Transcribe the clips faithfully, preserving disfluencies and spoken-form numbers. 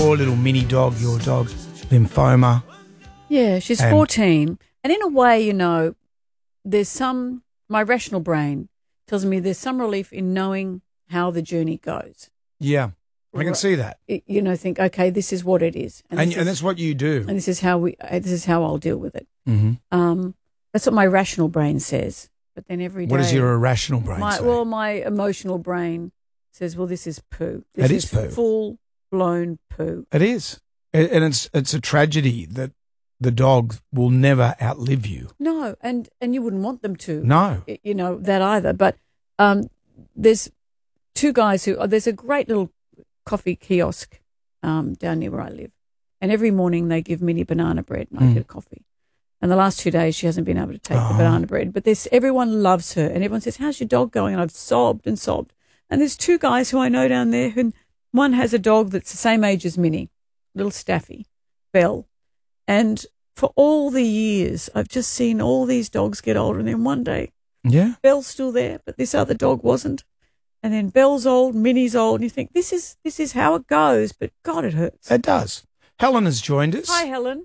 your little mini dog, your dog, lymphoma. Yeah, she's And- fourteen. And in a way, you know, there's some, my rational brain tells me there's some relief in knowing how the journey goes. Yeah, I can see that. It- you know, think, okay, this is what it is. And, this and is- that's what you do. and this is how we, uh, this is how I'll deal with it. Mm-hmm. Um, that's what my rational brain says. But then every day. What does your irrational brain my, say? Well, my emotional brain says, well, this is poo. This It is poo. Full blown poo. It is. It- And it's it's a tragedy that the dog will never outlive you. No, and, and you wouldn't want them to. No. y- You know, that either. But um, there's two guys who, oh, there's a great little coffee kiosk um, down near where I live. And every morning they give Minnie banana bread and I Mm. get a coffee. And the last two days she hasn't been able to take Oh. the banana bread. But this, everyone loves her. And everyone says, how's your dog going? And I've sobbed and sobbed. And there's two guys who I know down there. Who, one has a dog that's the same age as Minnie, little Staffy, Belle. And for all the years, I've just seen all these dogs get older. And then one day, Yeah. Belle's still there, but this other dog wasn't. And then Belle's old, Minnie's old, and you think, this is this is how it goes. But God, it hurts. It does. Helen has joined us. Hi, Helen.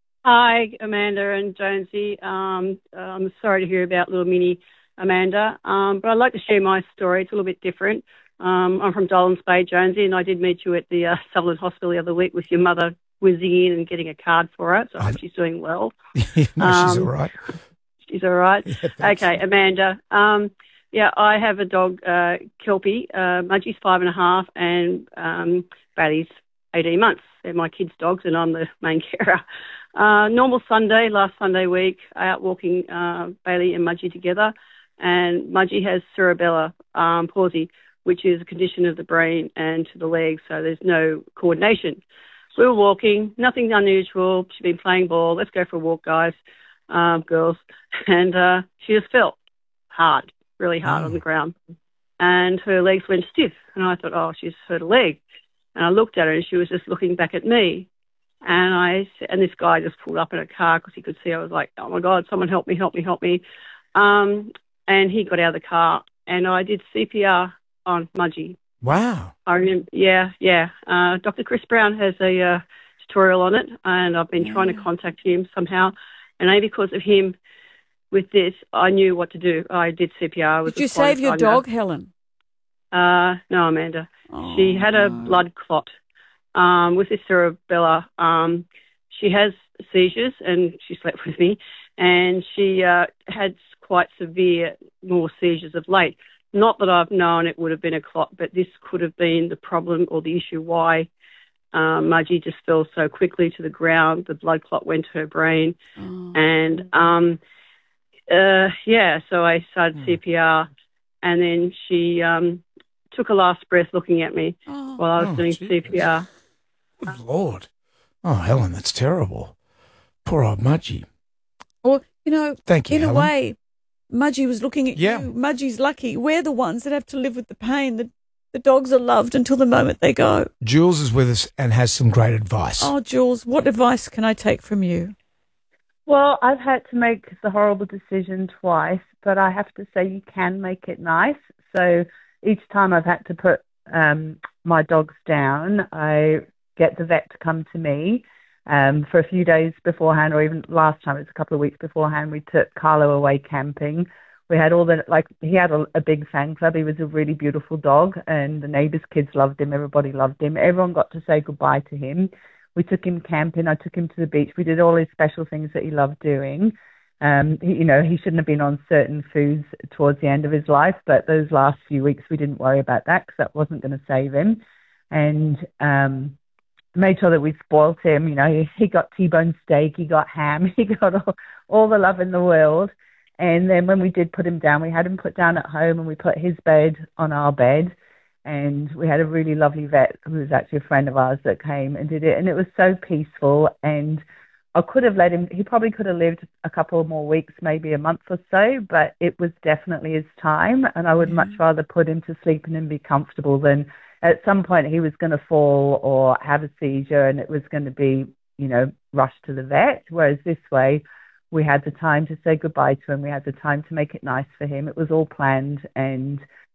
Hi, Amanda and Jonesy. Um, uh, I'm sorry to hear about little mini Amanda, um, but I'd like to share my story. It's a little bit different. Um, I'm from Dolans Bay, Jonesy, and I did meet you at the uh, Sutherland Hospital the other week with your mother whizzing in and getting a card for her, so I hope she's doing well. no, she's Um, all right. She's all right. Yeah, thanks. Okay, Amanda. Um, yeah, I have a dog, uh, Kelpie. Uh, Mudgie's five and a half, and um, Bailey's eighteen months. They're my kids' dogs, and I'm the main carer. Uh, normal Sunday, last Sunday week, out walking uh, Bailey and Mudgie together, and Mudgie has cerebellar um, palsy, which is a condition of the brain and to the legs, so there's no coordination. We were walking, nothing unusual. She'd been playing ball. Let's go for a walk, guys, um, girls. And uh, she just fell hard, really hard Oh. on the ground. And her legs went stiff. And I thought, oh, she's hurt a leg. And I looked at her and she was just looking back at me. And I and this guy just pulled up in a car because he could see I was like, oh, my God, someone help me, help me, help me. Um, and he got out of the car and I did C P R on Mudgie. Wow. I remember, yeah, yeah. Uh, Doctor Chris Brown has a uh, tutorial on it, and I've been trying to contact him somehow. And maybe because of him, with this, I knew what to do. I did C P R. With Did you save your dog, Helen? Uh, no, Amanda. Oh, she had a no. blood clot um, with this cerebella. Um, she has seizures, and she slept with me, and she uh, had quite severe more seizures of late. Not that I've known it would have been a clot, but this could have been the problem or the issue why um, Mudgie just fell so quickly to the ground. The blood clot went to her brain. Oh. And, um, uh, yeah, so I started Mm. C P R. And then she um, took a last breath looking at me Oh. while I was Oh, doing Jesus. C P R. Good Lord. Oh, Helen, that's terrible. Poor old Mudgie. Or, you know, Thank you, in a Helen. way, Mudgie was looking at Yeah. you. Mudgie's lucky. We're the ones that have to live with the pain. The, the dogs are loved until the moment they go. Jules is with us and has some great advice. Oh, Jules, what advice can I take from you? Well, I've had to make the horrible decision twice, but I have to say you can make it nice. So each time I've had to put um, my dogs down, I get the vet to come to me. Um, for a few days beforehand, or even last time, it was a couple of weeks beforehand, we took Carlo away camping. We had all the, like, he had a, a big fan club. He was a really beautiful dog, and the neighbours' kids loved him. Everybody loved him. Everyone got to say goodbye to him. We took him camping. I took him to the beach. We did all his special things that he loved doing. Um, he, you know, he shouldn't have been on certain foods towards the end of his life, but those last few weeks we didn't worry about that because that wasn't going to save him. And um, made sure that we spoilt him. You know, he, he got T-bone steak, he got ham, he got all, all the love in the world. And then when we did put him down, we had him put down at home and we put his bed on our bed. And we had a really lovely vet who was actually a friend of ours that came and did it. And it was so peaceful. And I could have let him, he probably could have lived a couple more weeks, maybe a month or so, but it was definitely his time. And I would Yeah. much rather put him to sleep and him be comfortable than at some point he was going to fall or have a seizure and it was going to be, you know, rushed to the vet. Whereas this way, we had the time to say goodbye to him. We had the time to make it nice for him. It was all planned and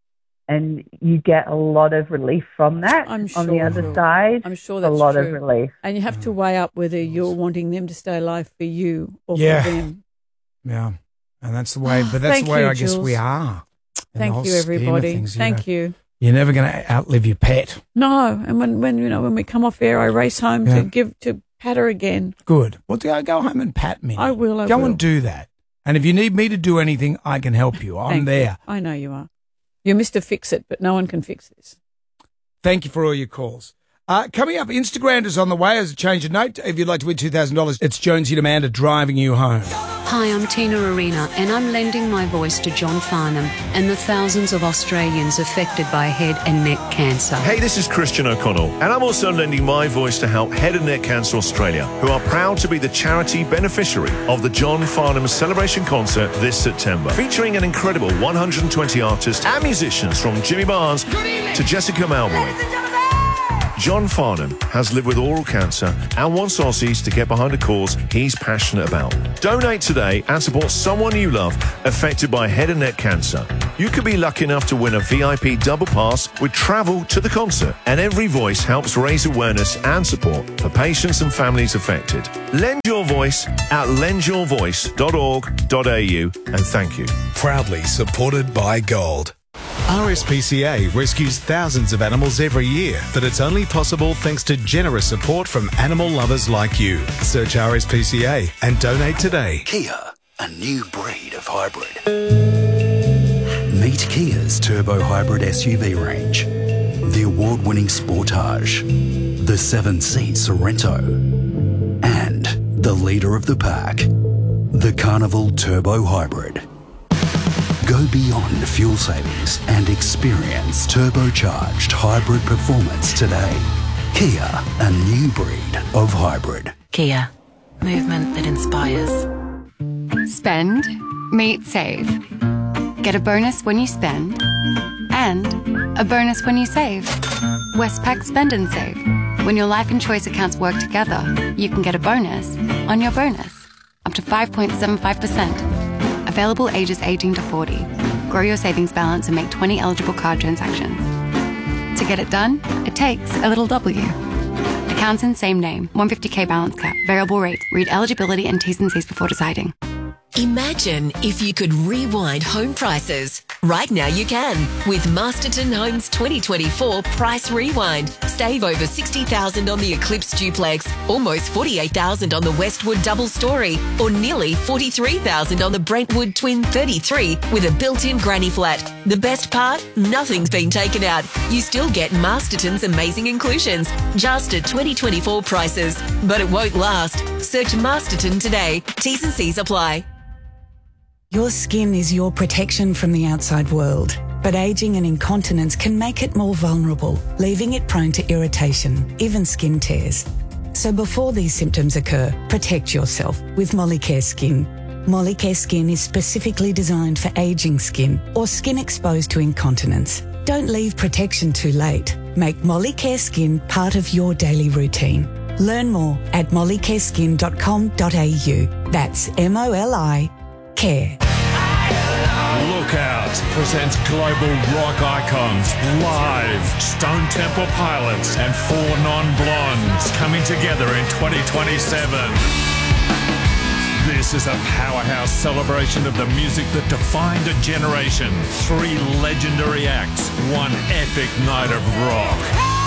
and you get a lot of relief from that. I'm on the sure. other side, I'm sure that's a lot true. of relief. And you have to weigh up whether you're wanting them to stay alive for you or Yeah. for them. Yeah. And that's the way, but that's Thank the way you, I guess Jules. we are. in the Thank whole you, scheme of everybody. things, Thank know. you. You're never going to outlive your pet. No, and when, when you know when we come off air, I race home Yeah. to give to pat her again. Good. Well, go, go home and pat me. I will. I go will. and do that. And if you need me to do anything, I can help you. I'm Thank you. there. I know you are. You're Mister Fix It, but no one can fix this. Thank you for all your calls. Uh, coming up, Instagram is on the way as a change of note. If you'd like to win two thousand dollars, it's Jonesy and Amanda driving you home. Hi, I'm Tina Arena, and I'm lending my voice to John Farnham and the thousands of Australians affected by head and neck cancer. Hey, this is Christian O'Connell, and I'm also lending my voice to help Head and Neck Cancer Australia, who are proud to be the charity beneficiary of the John Farnham Celebration Concert this September, featuring an incredible one hundred twenty artists and musicians from Jimmy Barnes to Jessica Malboy. John Farnham has lived with oral cancer and wants Aussies to get behind a cause he's passionate about. Donate today and support someone you love affected by head and neck cancer. You could be lucky enough to win a V I P double pass with travel to the concert, and every voice helps raise awareness and support for patients and families affected. Lend your voice at lend your voice dot org dot a u, and thank you. Proudly supported by Gold. R S P C A rescues thousands of animals every year, but it's only possible thanks to generous support from animal lovers like you. Search R S P C A and donate today. Kia, a new breed of hybrid. Meet Kia's turbo hybrid S U V range. The award-winning Sportage, the seven-seat Sorrento, and the leader of the pack, the Carnival Turbo Hybrid. Go beyond fuel savings and experience turbocharged hybrid performance today. Kia, a new breed of hybrid. Kia, movement that inspires. Spend, meet, save. Get a bonus when you spend and a bonus when you save. Westpac Spend and Save. When your life and choice accounts work together, you can get a bonus on your bonus, up to five point seven five percent. Available ages eighteen to forty. Grow your savings balance and make twenty eligible card transactions. To get it done, it takes a little W. Accounts in same name, one hundred fifty K balance cap, variable rate. Read eligibility and T's and C's before deciding. Imagine if you could rewind home prices. Right now you can with Masterton Homes twenty twenty-four Price Rewind. Save over sixty thousand dollars on the Eclipse Duplex, almost forty-eight thousand dollars on the Westwood Double Story, or nearly forty-three thousand dollars on the Brentwood Twin thirty-three with a built-in granny flat. The best part? Nothing's been taken out. You still get Masterton's amazing inclusions, just at twenty twenty-four prices. But it won't last. Search Masterton today. T's and C's apply. Your skin is your protection from the outside world, but ageing and incontinence can make it more vulnerable, leaving it prone to irritation, even skin tears. So before these symptoms occur, protect yourself with Molicare Skin. Molicare Skin is specifically designed for ageing skin or skin exposed to incontinence. Don't leave protection too late. Make Molicare Skin part of your daily routine. Learn more at molicare skin dot com dot a u. That's M O L I Care. Lookout presents global rock icons live. Stone Temple Pilots and Four Non-Blondes coming together in twenty twenty-seven. This is a powerhouse celebration of the music that defined a generation. Three legendary acts, one epic night of rock.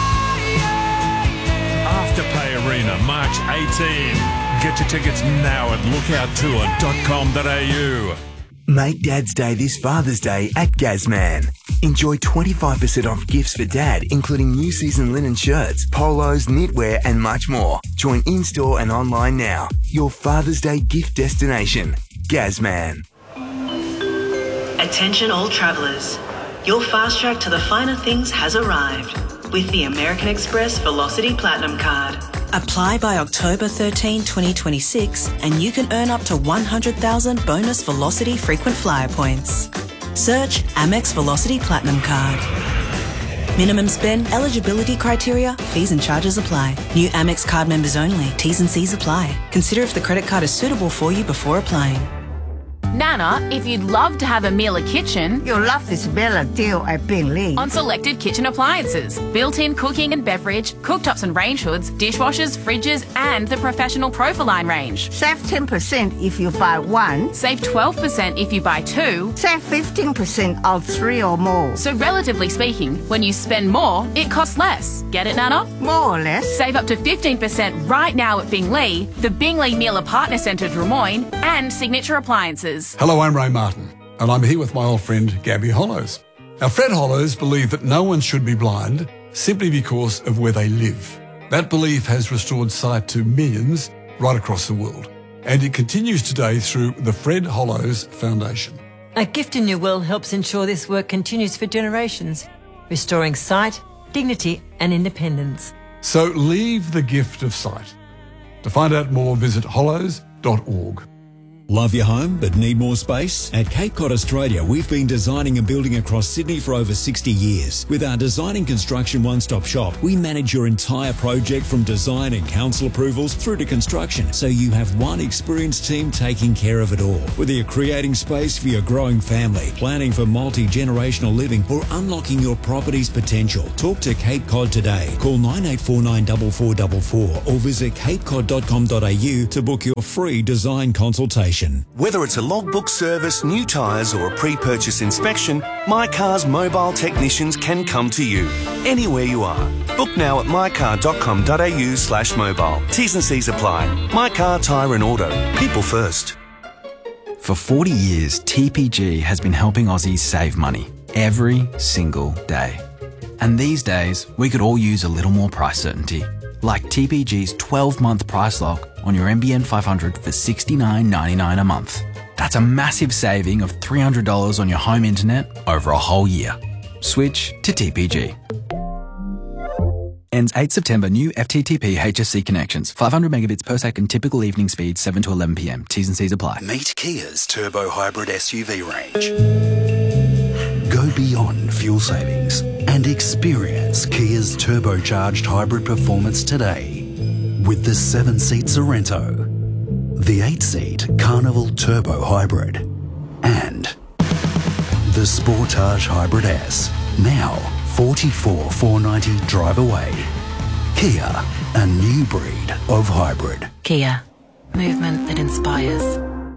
Afterpay Arena, March eighteenth. Get your tickets now at lookout tour dot com dot a u. Make Dad's Day this Father's Day at Gazman. Enjoy twenty-five percent off gifts for Dad, including new season linen shirts, polos, knitwear, and much more. Join in-store and online now. Your Father's Day gift destination, Gazman. Attention all travellers. Your fast track to the finer things has arrived with the American Express Velocity Platinum Card. Apply by October thirteenth, twenty twenty-six and you can earn up to one hundred thousand bonus Velocity frequent flyer points. Search Amex Velocity Platinum Card. Minimum spend, eligibility criteria, fees and charges apply. New Amex card members only. T's and C's apply. Consider if the credit card is suitable for you before applying. Nana, if you'd love to have a Miele kitchen, you'll love this Bella deal at Bingley. On selected kitchen appliances, built-in cooking and beverage, cooktops and range hoods, dishwashers, fridges, and the professional Profiline range. Save ten percent if you buy one. Save twelve percent if you buy two. Save fifteen percent of three or more. So relatively speaking, when you spend more, it costs less. Get it, Nana? More or less. Save up to fifteen percent right now at Bingley, the Bingley Miele Partner Centre Drummoyne, and Signature Appliances. Hello, I'm Ray Martin, and I'm here with my old friend Gabby Hollows. Now, Fred Hollows believed that no one should be blind simply because of where they live. That belief has restored sight to millions right across the world, and it continues today through the Fred Hollows Foundation. A Gift in Your Will helps ensure this work continues for generations, restoring sight, dignity and independence. So leave the gift of sight. To find out more, visit hollows dot org. Love your home but need more space? At Cape Cod Australia, we've been designing and building across Sydney for over sixty years. With our design and construction one-stop shop, we manage your entire project from design and council approvals through to construction, so you have one experienced team taking care of it all. Whether you're creating space for your growing family, planning for multi-generational living, or unlocking your property's potential, talk to Cape Cod today. Call nine eight four nine four four four four or visit cape cod dot com dot a u to book your free design consultation. Whether it's a logbook service, new tyres or a pre-purchase inspection, My Car's mobile technicians can come to you, anywhere you are. Book now at my car dot com dot a u slash mobile. T's and C's apply. My Car, Tyre and Auto. People first. For forty years, T P G has been helping Aussies save money every single day. And these days, we could all use a little more price certainty. Like T P G's twelve-month price lock on your N B N five hundred for sixty-nine ninety-nine a month. That's a massive saving of three hundred dollars on your home internet over a whole year. Switch to T P G. Ends eighth September. New F T T P H S C connections. five hundred megabits per second. Typical evening speed seven to eleven p m. T's and C's apply. Meet Kia's turbo hybrid S U V range. Go beyond fuel savings and experience Kia's turbocharged hybrid performance today with the seven-seat Sorento, the eight-seat Carnival Turbo Hybrid, and the Sportage Hybrid S, now forty-four thousand four hundred ninety drive away. Kia, a new breed of hybrid. Kia, movement that inspires.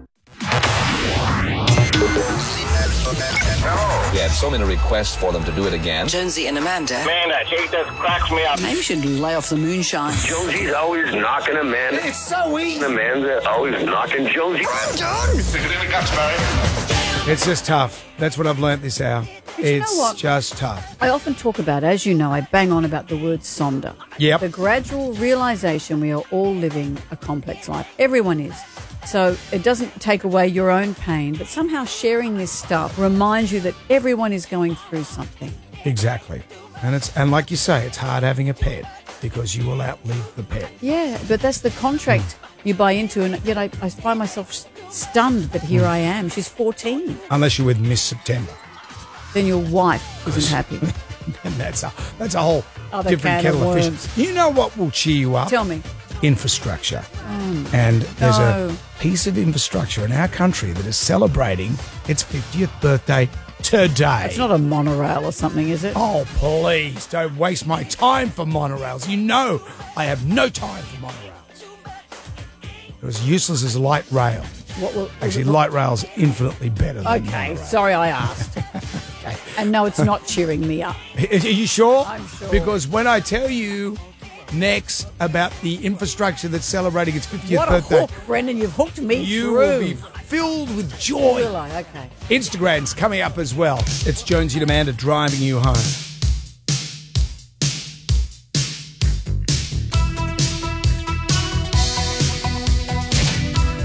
We had so many requests for them to do it again. Jonesy and Amanda. Man, that shit just cracks me up. Maybe you should lay off the moonshine. Jonesy's always knocking Amanda. It's so easy. Amanda always knocking Jonesy. I'm done. Stick it in the guts, Barry. It's just tough. That's what I've learnt this hour. But you know It's what? just tough. I often talk about, as you know, I bang on about the word sonder. Yep. The gradual realisation we are all living a complex life. Everyone is. So it doesn't take away your own pain, but somehow sharing this stuff reminds you that everyone is going through something. Exactly. And it's and like you say, it's hard having a pet because you will outlive the pet. Yeah, but that's the contract you buy into, and yet I, I find myself s- stunned that here I am. She's fourteen. Unless you're with Miss September. Then your wife isn't happy. And that's a, that's a whole Other different can of kettle of worms. fish. You know what will cheer you up? Tell me. Infrastructure. Mm. And there's No. a piece of infrastructure in our country that is celebrating its fiftieth birthday today. It's not a monorail or something, is it? Oh, please, don't waste my time for monorails. You know I have no time for monorails. It was useless as light rail. What will, Actually, light rail's infinitely better than Okay, monorail. sorry I asked. Okay. And no, it's not cheering me up. Are you sure? I'm sure. Because when I tell you next about the infrastructure that's celebrating its fiftieth What a birthday, hook, Brendan. You've hooked me you through. will be filled with joy. Will I? Okay. Instagram's coming up as well. It's Jonesy and Amanda driving you home.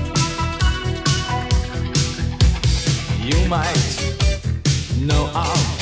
You might know of